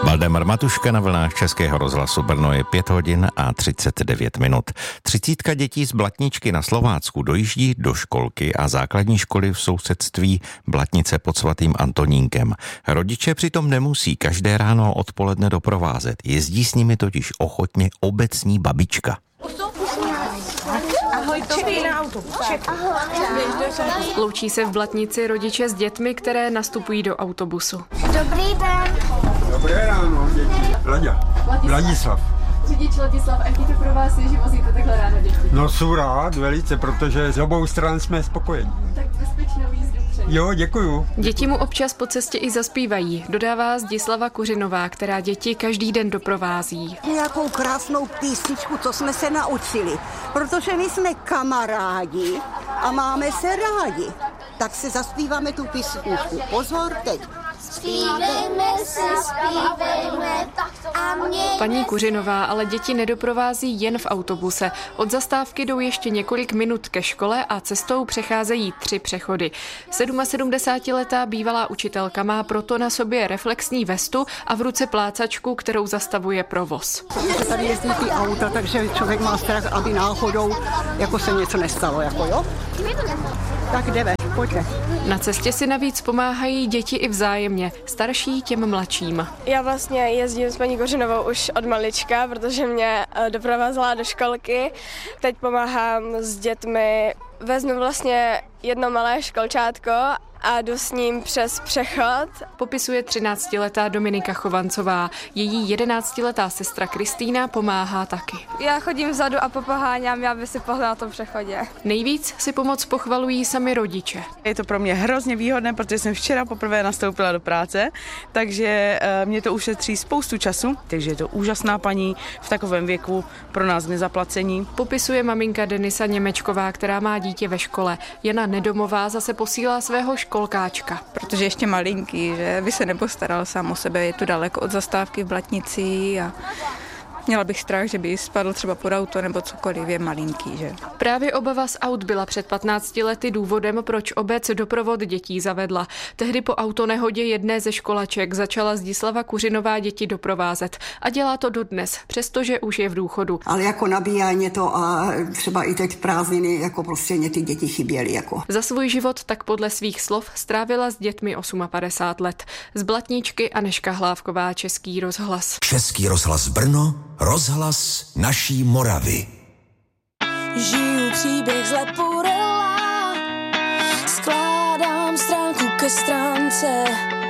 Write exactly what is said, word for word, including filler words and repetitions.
Valdemar Matuška na vlnách Českého rozhlasu Brno. Je pět hodin a třicet devět minut. Třicítka dětí z Blatničky na Slovácku dojíždí do školky a základní školy v sousedství Blatnice pod svatým Antonínkem. Rodiče přitom nemusí každé ráno a odpoledne doprovázet. Jezdí s nimi totiž ochotně obecní babička. Ahoj, dobrý na autobus. Loučí se v Blatnici rodiče s dětmi, které nastupují do autobusu. Dobrý den. Dobré ráno, děti. Laďa. Vladislav. Řidič Ladislav, a jaký to pro vás je, že vozíte takhle ráno děti? No jsou rád, velice, protože z obou stran jsme spokojení. Tak bezpečnou jízdu přeji. Jo, děkuju. Děti mu občas po cestě i zaspívají, dodává Zdislava Kuřinová, která děti každý den doprovází. Nějakou krásnou písničku, co jsme se naučili, protože my jsme kamarádi a máme se rádi. Tak se zaspíváme tu písničku. Pozor, teď. Zpívejme si, zpívejme a mě... Paní Kuřinová ale děti nedoprovází jen v autobuse. Od zastávky jdou ještě několik minut ke škole a cestou přecházejí tři přechody. sedmdesátiletá bývalá učitelka má proto na sobě reflexní vestu a v ruce plácačku, kterou zastavuje provoz. Tady jezdí ty auta, takže člověk má strach, aby náhodou jako se něco nestalo, jako jo? Tak jdeme, pojďte. Na cestě si navíc pomáhají děti i vzájemně, starší těm mladším. Já vlastně jezdím s paní Kořinovou už od malička, protože mě doprovázela do školky. Teď pomáhám s dětmi, vezmu vlastně jedno malé školčátko a jdu s ním přes přechod. Popisuje třináctiletá Dominika Chovancová. Její jedenáctiletá sestra Kristýna pomáhá taky. Já chodím vzadu a popoháňám, aby si pohled na tom přechodě. Nejvíc si pomoc pochvalují sami rodiče. Je to pro mě hrozně výhodné, protože jsem včera poprvé nastoupila do práce, takže mě to ušetří spoustu času, takže je to úžasná paní v takovém věku pro nás nezaplacení. Popisuje maminka Denisa Němečková, která má dítě ve škole. Jana Nedomová zase posílá svého školkáčka. Protože ještě malinký, že by se nepostaral sám o sebe, je tu daleko od zastávky v Blatnici a měla bych strach, že by spadl třeba pod auto nebo cokoliv, je malinký, že? Právě obava z aut byla před patnácti lety důvodem, proč obec doprovod dětí zavedla. Tehdy po autonehodě jedné ze školaček začala Zdislava Kuřinová děti doprovázet a dělá to dodnes, přestože už je v důchodu. Ale jako nabíjá mě to a třeba i teď prázdniny, jako prostě mě ty děti chyběly. Jako. Za svůj život tak podle svých slov strávila s dětmi padesát osm let. Z Blatničky Anežka Hlávková, Český rozhlas. Český rozhlas Brno, rozhlas naší Moravy. Žiju příběh z Lepurela, skládám stránku ke stránce.